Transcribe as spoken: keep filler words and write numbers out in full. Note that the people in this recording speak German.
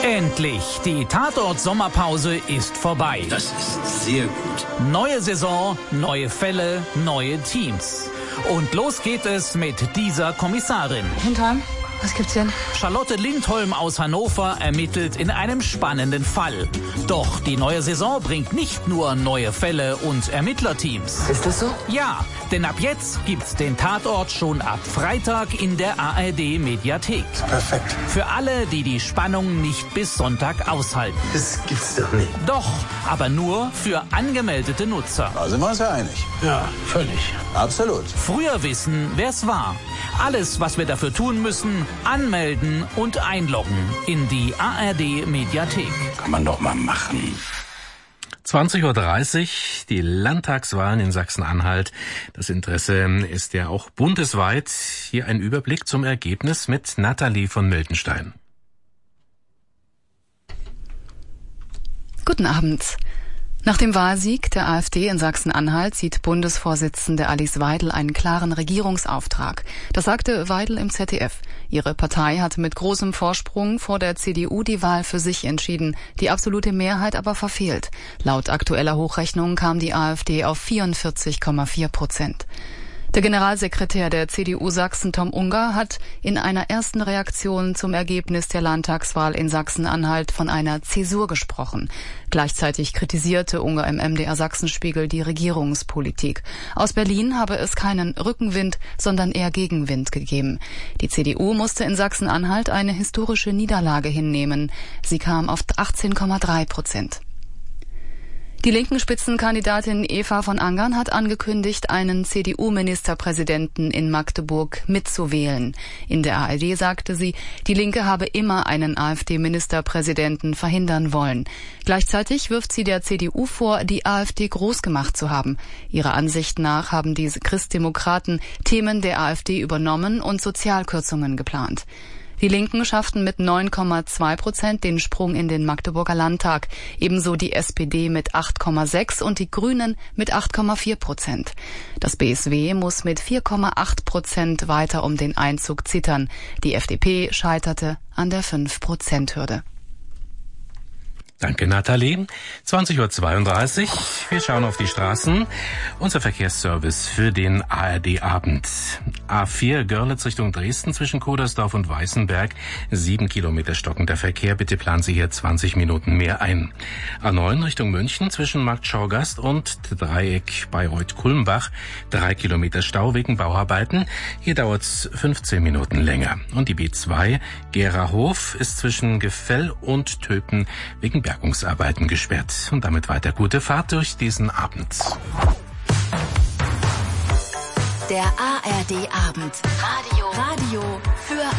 Endlich, die Tatort-Sommerpause ist vorbei. Das ist sehr gut. Neue Saison, neue Fälle, neue Teams. Und los geht es mit dieser Kommissarin. Hintern, was gibt's denn? Charlotte Lindholm aus Hannover ermittelt in einem spannenden Fall. Doch die neue Saison bringt nicht nur neue Fälle und Ermittlerteams. Ist das so? Ja, denn ab jetzt gibt's den Tatort schon ab Freitag in der A R D-Mediathek. Perfekt. Für alle, die die Spannung nicht bis Sonntag aushalten. Das gibt's doch nicht. Doch, aber nur für angemeldete Nutzer. Da sind wir uns ja einig. Ja, völlig. Absolut. Früher wissen, wer's war. Alles, was wir dafür tun müssen, anmelden und einloggen in die A R D-Mediathek. Kann man doch mal machen. zwanzig Uhr dreißig, die Landtagswahlen in Sachsen-Anhalt. Das Interesse ist ja auch bundesweit. Hier ein Überblick zum Ergebnis mit Nathalie von Miltenstein. Guten Abend. Nach dem Wahlsieg der AfD in Sachsen-Anhalt sieht Bundesvorsitzende Alice Weidel einen klaren Regierungsauftrag. Das sagte Weidel im Z D F. Ihre Partei hatte mit großem Vorsprung vor der C D U die Wahl für sich entschieden, die absolute Mehrheit aber verfehlt. Laut aktueller Hochrechnung kam die AfD auf vierundvierzig Komma vier Prozent. Der Generalsekretär der C D U Sachsen, Tom Unger, hat in einer ersten Reaktion zum Ergebnis der Landtagswahl in Sachsen-Anhalt von einer Zäsur gesprochen. Gleichzeitig kritisierte Unger im M D R Sachsenspiegel die Regierungspolitik. Aus Berlin habe es keinen Rückenwind, sondern eher Gegenwind gegeben. Die C D U musste in Sachsen-Anhalt eine historische Niederlage hinnehmen. Sie kam auf achtzehn Komma drei Prozent. Die linken Spitzenkandidatin Eva von Angern hat angekündigt, einen C D U-Ministerpräsidenten in Magdeburg mitzuwählen. In der A R D sagte sie, die Linke habe immer einen AfD-Ministerpräsidenten verhindern wollen. Gleichzeitig wirft sie der C D U vor, die AfD groß gemacht zu haben. Ihrer Ansicht nach haben die Christdemokraten Themen der AfD übernommen und Sozialkürzungen geplant. Die Linken schafften mit neun Komma zwei Prozent den Sprung in den Magdeburger Landtag, ebenso die S P D mit acht Komma sechs und die Grünen mit acht Komma vier Prozent. Das B S W muss mit vier Komma acht Prozent weiter um den Einzug zittern. Die F D P scheiterte an der fünf Prozent Hürde. Danke, Nathalie. zwanzig Uhr zweiunddreißig. Wir schauen auf die Straßen. Unser Verkehrsservice für den A R D-Abend. A vier Görlitz Richtung Dresden zwischen Kodersdorf und Weißenberg. Sieben Kilometer stockender Verkehr. Bitte planen Sie hier zwanzig Minuten mehr ein. A neun Richtung München zwischen Markt Schorgast und Dreieck Bayreuth-Kulmbach. Drei Kilometer Stau wegen Bauarbeiten. Hier dauert's fünfzehn Minuten länger. Und die B zwei Gerahof ist zwischen Gefell und Töpen wegen Bergungsarbeiten gesperrt. Und damit weiter gute Fahrt durch diesen Abend. Der A R D-Abend. Radio. Radio für